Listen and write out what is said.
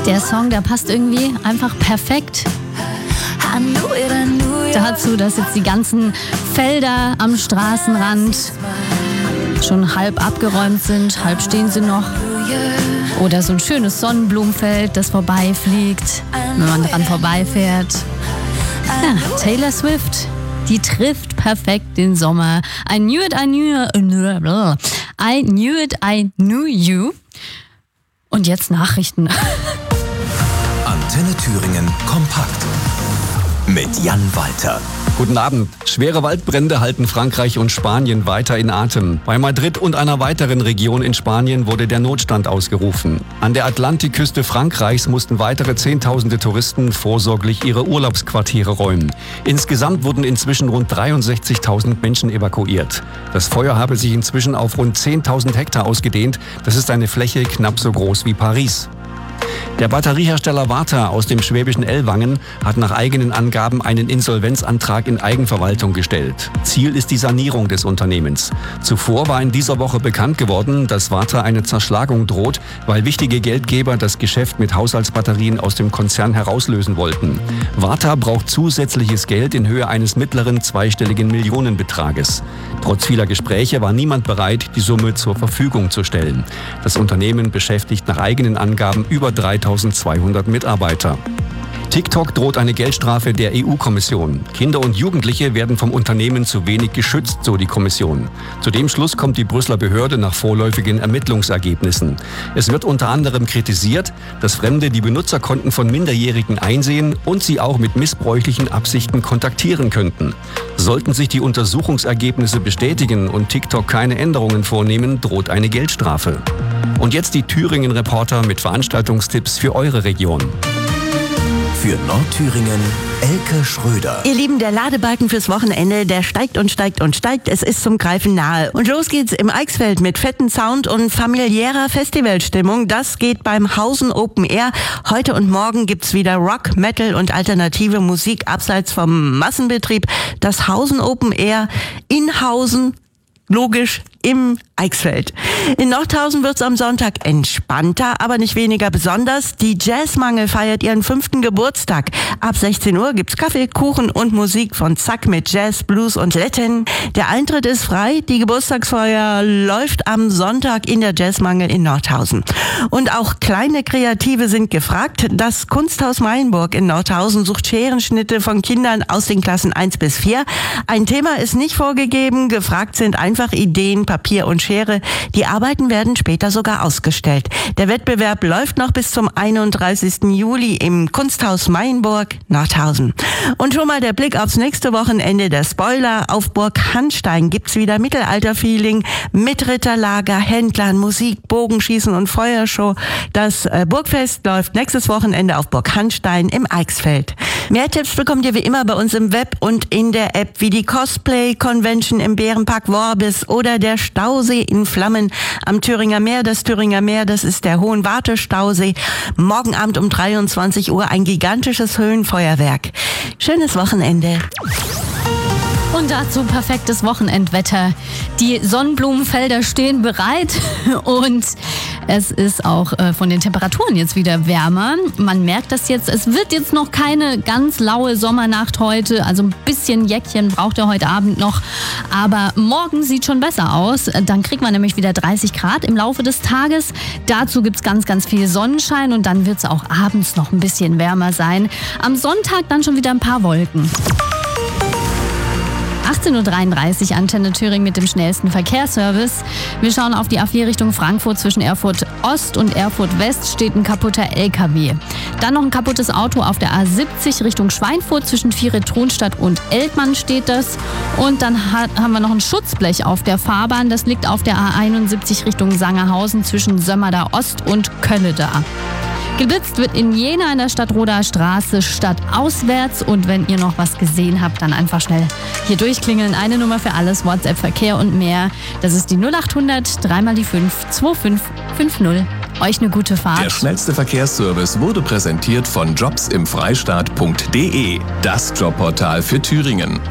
Der Song, der passt irgendwie einfach perfekt dazu, dass jetzt die ganzen Felder am Straßenrand schon halb abgeräumt sind, halb stehen sie noch. Oder so ein schönes Sonnenblumenfeld, das vorbeifliegt, wenn man dran vorbeifährt. Ja, Taylor Swift, die trifft perfekt den Sommer. I knew it, I knew you. Und jetzt Nachrichten. Antenne Thüringen kompakt mit Jan Walter. Guten Abend. Schwere Waldbrände halten Frankreich und Spanien weiter in Atem. Bei Madrid und einer weiteren Region in Spanien wurde der Notstand ausgerufen. An der Atlantikküste Frankreichs mussten weitere Zehntausende Touristen vorsorglich ihre Urlaubsquartiere räumen. Insgesamt wurden inzwischen rund 63.000 Menschen evakuiert. Das Feuer habe sich inzwischen auf rund 10.000 Hektar ausgedehnt. Das ist eine Fläche knapp so groß wie Paris. Der Batteriehersteller Varta aus dem schwäbischen Ellwangen hat nach eigenen Angaben einen Insolvenzantrag in Eigenverwaltung gestellt. Ziel ist die Sanierung des Unternehmens. Zuvor war in dieser Woche bekannt geworden, dass Varta eine Zerschlagung droht, weil wichtige Geldgeber das Geschäft mit Haushaltsbatterien aus dem Konzern herauslösen wollten. Varta braucht zusätzliches Geld in Höhe eines mittleren zweistelligen Millionenbetrages. Trotz vieler Gespräche war niemand bereit, die Summe zur Verfügung zu stellen. Das Unternehmen beschäftigt nach eigenen Angaben über 3.200 Mitarbeiter. TikTok droht eine Geldstrafe der EU-Kommission. Kinder und Jugendliche werden vom Unternehmen zu wenig geschützt, so die Kommission. Zu dem Schluss kommt die Brüsseler Behörde nach vorläufigen Ermittlungsergebnissen. Es wird unter anderem kritisiert, dass Fremde die Benutzerkonten von Minderjährigen einsehen und sie auch mit missbräuchlichen Absichten kontaktieren könnten. Sollten sich die Untersuchungsergebnisse bestätigen und TikTok keine Änderungen vornehmen, droht eine Geldstrafe. Und jetzt die Thüringen-Reporter mit Veranstaltungstipps für eure Region. Für Nordthüringen Elke Schröder. Ihr Lieben, der Ladebalken fürs Wochenende, der steigt und steigt und steigt. Es ist zum Greifen nahe. Und los geht's im Eichsfeld mit fetten Sound und familiärer Festivalstimmung. Das geht beim Hausen Open Air. Heute und morgen gibt's wieder Rock, Metal und alternative Musik abseits vom Massenbetrieb. Das Hausen Open Air in Hausen, logisch, im Eichsfeld. In Nordhausen wird's am Sonntag entspannter, aber nicht weniger besonders. Die Jazzmangel feiert ihren 5. Geburtstag. Ab 16 Uhr gibt's Kaffee, Kuchen und Musik von Zack mit Jazz, Blues und Latin. Der Eintritt ist frei. Die Geburtstagsfeier läuft am Sonntag in der Jazzmangel in Nordhausen. Und auch kleine Kreative sind gefragt. Das Kunsthaus Meilenburg in Nordhausen sucht Scherenschnitte von Kindern aus den Klassen 1 bis 4. Ein Thema ist nicht vorgegeben. Gefragt sind einfach Ideen, Papier und Schere. Die Arbeiten werden später sogar ausgestellt. Der Wettbewerb läuft noch bis zum 31. Juli im Kunsthaus Meilenburg, Nordhausen. Und schon mal der Blick aufs nächste Wochenende. Der Spoiler: auf Burg Hanstein gibt's wieder Mittelalter-Feeling mit Ritterlager, Händlern, Musik, Bogenschießen und Feuershow. Das Burgfest läuft nächstes Wochenende auf Burg Hanstein im Eichsfeld. Mehr Tipps bekommt ihr wie immer bei uns im Web und in der App, wie die Cosplay-Convention im Bärenpark Worbis oder der Stausee in Flammen am Thüringer Meer. Das Thüringer Meer, das ist der Hohenwarte-Stausee. Morgen Abend um 23 Uhr ein gigantisches Höhenfeuerwerk. Schönes Wochenende. Und dazu perfektes Wochenendwetter. Die Sonnenblumenfelder stehen bereit und es ist auch von den Temperaturen jetzt wieder wärmer. Man merkt das jetzt. Es wird jetzt noch keine ganz laue Sommernacht heute. Also ein bisschen Jäckchen braucht er heute Abend noch. Aber morgen sieht schon besser aus. Dann kriegt man nämlich wieder 30 Grad im Laufe des Tages. Dazu gibt es ganz, ganz viel Sonnenschein und dann wird es auch abends noch ein bisschen wärmer sein. Am Sonntag dann schon wieder ein paar Wolken. 18.33 Uhr, Antenne Thüringen mit dem schnellsten Verkehrsservice. Wir schauen auf die A4 Richtung Frankfurt. Zwischen Erfurt Ost und Erfurt West steht ein kaputter LKW. Dann noch ein kaputtes Auto auf der A70 Richtung Schweinfurt. Zwischen Viere-Tronstadt und Eltmann steht das. Und dann haben wir noch ein Schutzblech auf der Fahrbahn. Das liegt auf der A71 Richtung Sangerhausen zwischen Sömmerda Ost und Kölleda. Geblitzt wird in Jena in der Stadtroder Straße stadtauswärts. Und wenn ihr noch was gesehen habt, dann einfach schnell hier durchklingeln. Eine Nummer für alles, WhatsApp, Verkehr und mehr. Das ist die 0800 3 mal die 5 2550. Euch eine gute Fahrt. Der schnellste Verkehrsservice wurde präsentiert von jobsimfreistaat.de, das Jobportal für Thüringen.